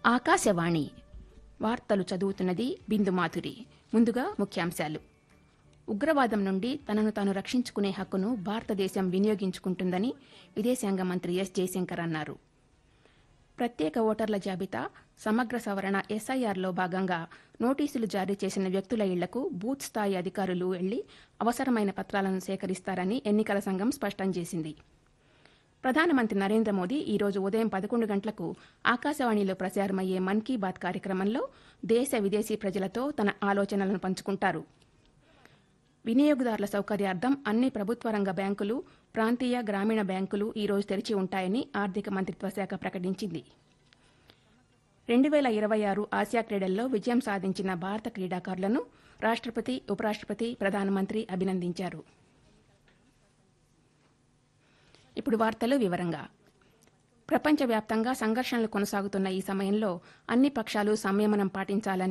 ఆకాశవాణి వార్తలు చదువుతున్నది బిందుమాధురి. ముందుగా ముఖ్యాంశాలు. ఉగ్రవాదం నుండి తనను తాను రక్షించుకునే హక్కును భారతదేశం వినియోగించుకుంటుందని విదేశాంగ మంత్రి ఎస్ జయశంకర్ అన్నారు. ప్రత్యేక ఓటర్ల జాబితా సమగ్ర సవరణ ఎస్ఐఆర్లో భాగంగా నోటీసులు జారీ చేసిన వ్యక్తుల ఇళ్లకు బూత్ స్థాయి అధికారులు వెళ్లి అవసరమైన పత్రాలను సేకరిస్తారని ఎన్నికల సంఘం స్పష్టం చేసింది. ప్రధానమంత్రి నరేంద్ర మోదీ ఈ రోజు ఉదయం 11 గంటలకు ఆకాశవాణిలో ప్రసారమయ్యే మన్ కీ బాత్ కార్యక్రమంలో దేశ విదేశీ ప్రజలతో తన ఆలోచనలను పంచుకుంటారు. వినియోగదారుల సౌకర్యార్థం అన్ని ప్రభుత్వ రంగ బ్యాంకులు, ప్రాంతీయ గ్రామీణ బ్యాంకులు ఈ రోజు తెరిచి ఉంటాయని ఆర్థిక మంత్రిత్వ శాఖ ప్రకటించింది. 2026 ఆసియా క్రీడల్లో విజయం సాధించిన భారత క్రీడాకారులను రాష్ట్రపతి, ఉపరాష్ట్రపతి, ప్రధానమంత్రి అభినందించారు. ఇప్పుడు వార్తలు వివరంగా. ప్రపంచవ్యాప్తంగా సంఘర్షణలు కొనసాగుతున్న ఈ సమయంలో అన్ని పక్షాలు సంయమనం పాటించాలని